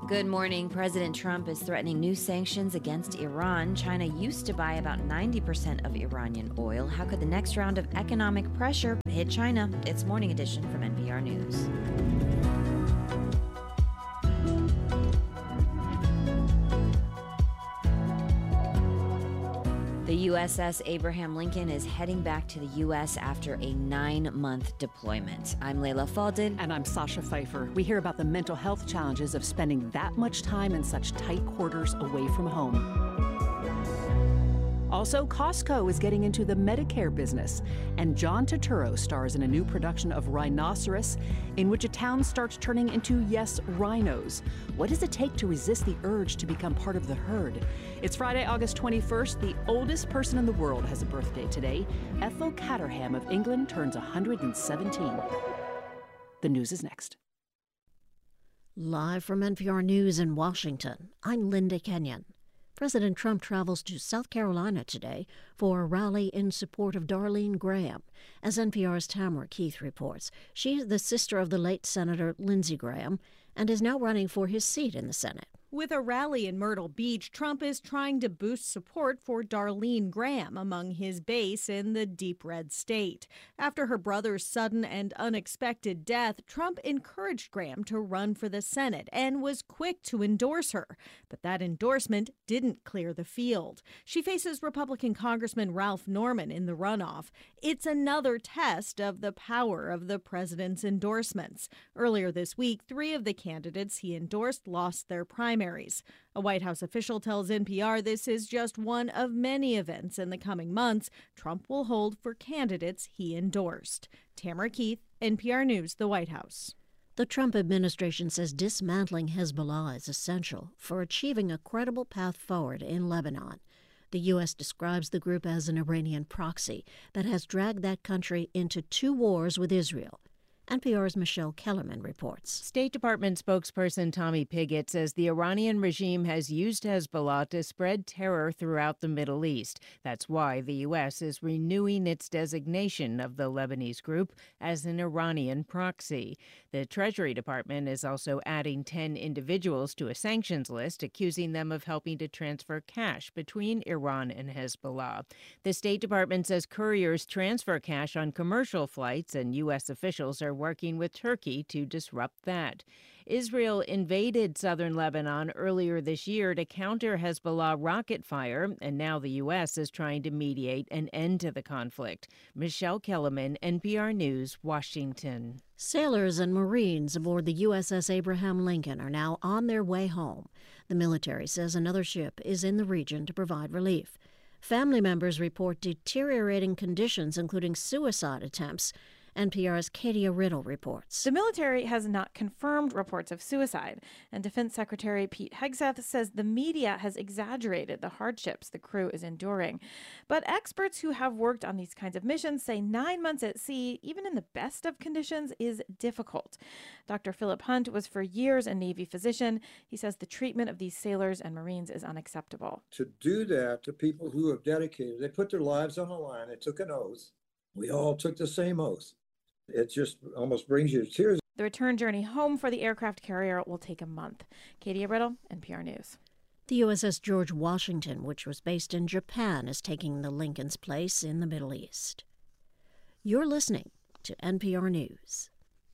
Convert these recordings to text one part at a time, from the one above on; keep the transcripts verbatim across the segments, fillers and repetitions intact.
Good morning. President Trump is threatening new sanctions against Iran. China used to buy about ninety percent of Iranian oil. How could the next round of economic pressure hit China? It's Morning Edition from N P R News. The U S S Abraham Lincoln is heading back to the U S after a nine-month deployment. I'm Leila Fadel. And I'm Sasha Pfeiffer. We hear about the mental health challenges of spending that much time in such tight quarters away from home. Also, Costco is getting into the Medicare business, and John Turturro stars in a new production of Rhinoceros, in which a town starts turning into, yes, rhinos. What does it take to resist the urge to become part of the herd? It's Friday, August twenty-first. The oldest person in the world has a birthday today. Ethel Caterham of England turns one hundred seventeen. The news is next. Live from N P R News in Washington, I'm Linda Kenyon. President Trump travels to South Carolina today for a rally in support of Darlene Graham. As N P R's Tamara Keith reports, she is the sister of the late Senator Lindsey Graham and is now running for his seat in the Senate. With a rally in Myrtle Beach, Trump is trying to boost support for Darlene Graham among his base in the deep red state. After her brother's sudden and unexpected death, Trump encouraged Graham to run for the Senate and was quick to endorse her. But that endorsement didn't clear the field. She faces Republican Congressman Ralph Norman in the runoff. It's another test of the power of the president's endorsements. Earlier this week, three of the candidates he endorsed lost their primaries. A White House official tells N P R this is just one of many events in the coming months Trump will hold for candidates he endorsed. Tamara Keith, N P R News, the White House. The Trump administration says dismantling Hezbollah is essential for achieving a credible path forward in Lebanon. The U S describes the group as an Iranian proxy that has dragged that country into two wars with Israel. N P R's Michelle Kellerman reports. State Department spokesperson Tommy Pigott says the Iranian regime has used Hezbollah to spread terror throughout the Middle East. That's why the U S is renewing its designation of the Lebanese group as an Iranian proxy. The Treasury Department is also adding ten individuals to a sanctions list, accusing them of helping to transfer cash between Iran and Hezbollah. The State Department says couriers transfer cash on commercial flights, and U S officials are working with Turkey to disrupt that. Israel invaded southern Lebanon earlier this year to counter Hezbollah rocket fire, and now the U S is trying to mediate an end to the conflict. Michelle Kellerman, N P R News, Washington. Sailors and Marines aboard the U S S Abraham Lincoln are now on their way home. The military says another ship is in the region to provide relief. Family members report deteriorating conditions, including suicide attempts. N P R's Katia Riddle reports. The military has not confirmed reports of suicide, and Defense Secretary Pete Hegseth says the media has exaggerated the hardships the crew is enduring. But experts who have worked on these kinds of missions say nine months at sea, even in the best of conditions, is difficult. Doctor Philip Hunt was for years a Navy physician. He says the treatment of these sailors and Marines is unacceptable. To do that to people who have dedicated, they put their lives on the line, they took an oath. We all took the same oath. It just almost brings you to tears. The return journey home for the aircraft carrier will take a month. Katia Riddle, N P R News. The U S S George Washington, which was based in Japan, is taking the Lincoln's place in the Middle East. You're listening to N P R News.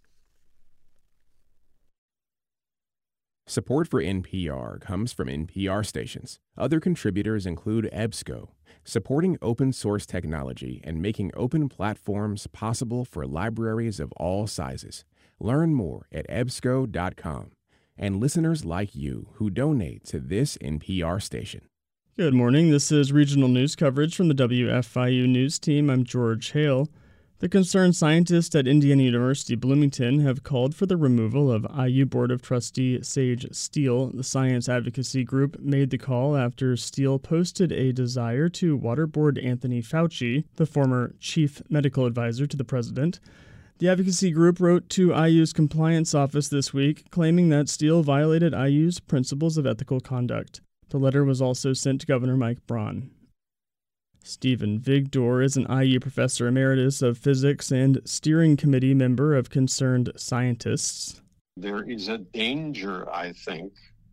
Support for N P R comes from N P R stations. Other contributors include EBSCO, supporting open source technology and making open platforms possible for libraries of all sizes. Learn more at E B S C O dot com. And listeners like you who donate to this N P R station. Good morning. This is regional news coverage from the W F I U News Team. I'm George Hale. The concerned scientists at Indiana University Bloomington have called for the removal of I U Board of Trustee Sage Steele. The science advocacy group made the call after Steele posted a desire to waterboard Anthony Fauci, the former chief medical advisor to the president. The advocacy group wrote to I U's compliance office this week, claiming that Steele violated I U's principles of ethical conduct. The letter was also sent to Governor Mike Braun. Stephen Vigdor is an I U professor emeritus of physics and steering committee member of Concerned Scientists. There is a danger, I think,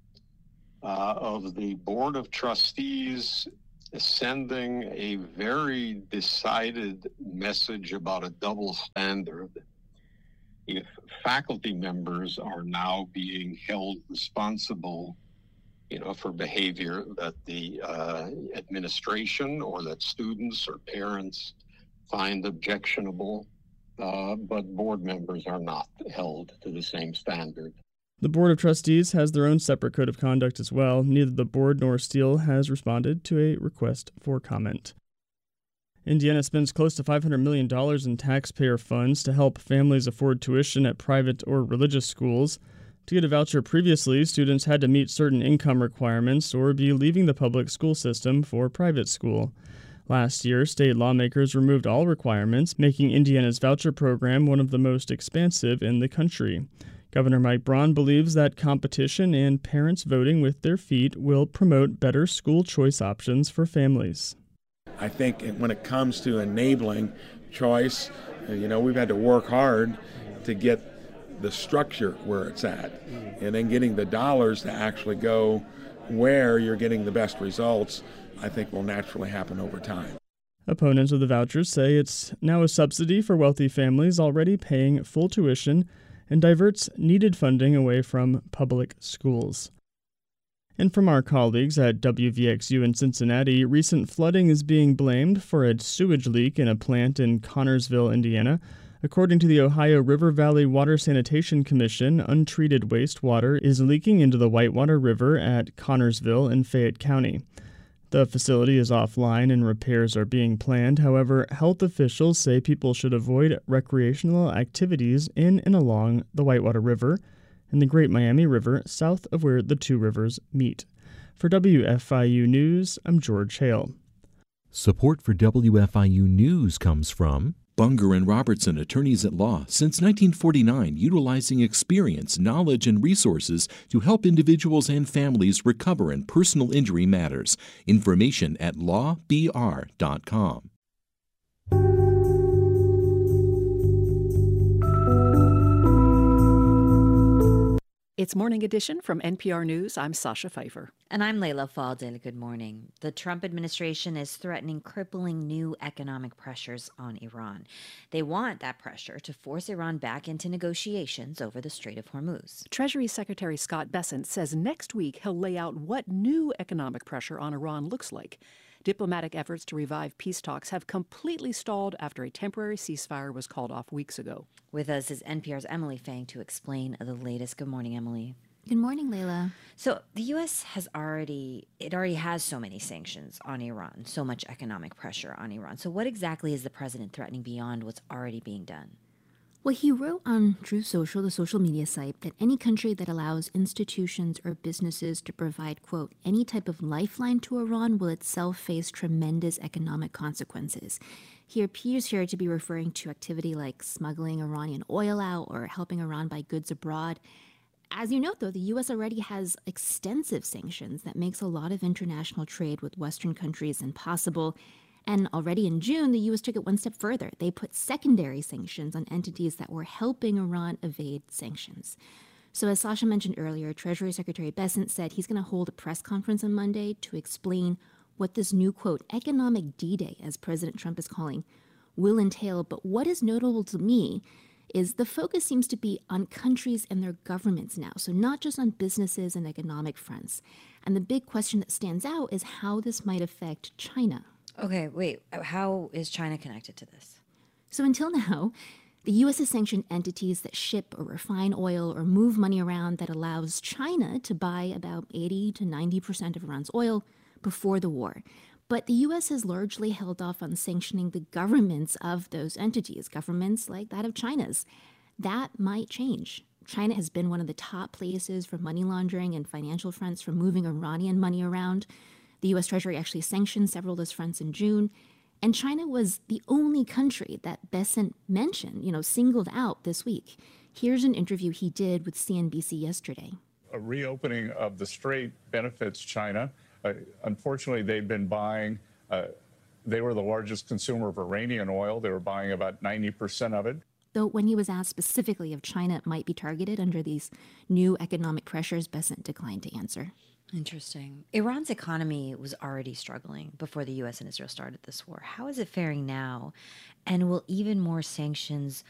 uh, of the Board of Trustees sending a very decided message about a double standard. If faculty members are now being held responsible, you know, for behavior that the uh, administration or that students or parents find objectionable, uh, but board members are not held to the same standard. The Board of Trustees has their own separate code of conduct as well. Neither the board nor Steele has responded to a request for comment. Indiana spends close to five hundred million dollars in taxpayer funds to help families afford tuition at private or religious schools. To get a voucher previously, students had to meet certain income requirements or be leaving the public school system for private school. Last year, state lawmakers removed all requirements, making Indiana's voucher program one of the most expansive in the country. Governor Mike Braun believes that competition and parents voting with their feet will promote better school choice options for families. I think when it comes to enabling choice, you know, we've had to work hard to get the structure where it's at, and then getting the dollars to actually go where you're getting the best results, I think will naturally happen over time. Opponents of the vouchers say it's now a subsidy for wealthy families already paying full tuition and diverts needed funding away from public schools. And from our colleagues at W V X U in Cincinnati, recent flooding is being blamed for a sewage leak in a plant in Connersville, Indiana. According to the Ohio River Valley Water Sanitation Commission, untreated wastewater is leaking into the Whitewater River at Connersville in Fayette County. The facility is offline and repairs are being planned. However, health officials say people should avoid recreational activities in and along the Whitewater River and the Great Miami River south of where the two rivers meet. For W F I U News, I'm George Hale. Support for W F I U News comes from Bunger and Robertson, attorneys at law, since nineteen forty-nine, utilizing experience, knowledge, and resources to help individuals and families recover in personal injury matters. Information at law b r dot com. It's Morning Edition from N P R News. I'm Sasha Pfeiffer. And I'm Layla Faldil. Good morning. The Trump administration is threatening crippling new economic pressures on Iran. They want that pressure to force Iran back into negotiations over the Strait of Hormuz. Treasury Secretary Scott Bessent says next week he'll lay out what new economic pressure on Iran looks like. Diplomatic efforts to revive peace talks have completely stalled after a temporary ceasefire was called off weeks ago. With us is N P R's Emily Fang to explain the latest. Good morning, Emily. Good morning, Layla. So the U S has already, it already has so many sanctions on Iran, so much economic pressure on Iran. So what exactly is the president threatening beyond what's already being done? Well, he wrote on Truth Social, the social media site, that any country that allows institutions or businesses to provide, quote, any type of lifeline to Iran will itself face tremendous economic consequences. He appears here to be referring to activity like smuggling Iranian oil out or helping Iran buy goods abroad. As you note, though, the U S already has extensive sanctions that makes a lot of international trade with Western countries impossible. And already in June, the U S took it one step further. They put secondary sanctions on entities that were helping Iran evade sanctions. So as Sasha mentioned earlier, Treasury Secretary Bessent said he's going to hold a press conference on Monday to explain what this new, quote, economic D-Day, as President Trump is calling, will entail. But what is notable to me is the focus seems to be on countries and their governments now, so not just on businesses and economic fronts. And the big question that stands out is how this might affect China. Okay, wait, how is China connected to this? So until now, the U S has sanctioned entities that ship or refine oil or move money around that allows China to buy about eighty to ninety percent of Iran's oil before the war. But the U S has largely held off on sanctioning the governments of those entities, governments like that of China's. That might change. China has been one of the top places for money laundering and financial fronts for moving Iranian money around. The U S Treasury actually sanctioned several of those fronts in June. And China was the only country that Bessent mentioned, you know, singled out this week. Here's an interview he did with C N B C yesterday. A reopening of the strait benefits China. Uh, unfortunately, they've been buying, uh, they were the largest consumer of Iranian oil. They were buying about ninety percent of it. Though when he was asked specifically if China might be targeted under these new economic pressures, Bessent declined to answer. Interesting. Iran's economy was already struggling before the U S and Israel started this war. How is it faring now? And will even more sanctions